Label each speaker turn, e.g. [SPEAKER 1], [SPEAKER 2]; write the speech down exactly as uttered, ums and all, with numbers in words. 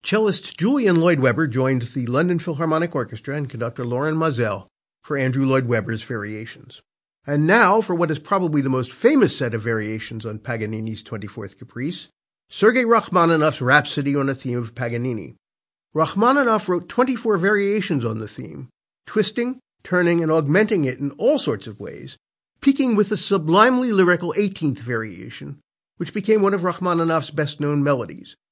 [SPEAKER 1] Cellist Julian Lloyd Webber joined the London Philharmonic Orchestra and conductor Lorin Maazel for Andrew Lloyd Webber's Variations. And now for what is probably the most famous set of variations on Paganini's twenty-fourth Caprice, Sergei Rachmaninoff's Rhapsody on a Theme of Paganini. Rachmaninoff wrote twenty-four variations on the theme, twisting, turning, and augmenting it in all sorts of ways, peaking with the sublimely lyrical eighteenth variation, which became one of Rachmaninoff's best-known melodies,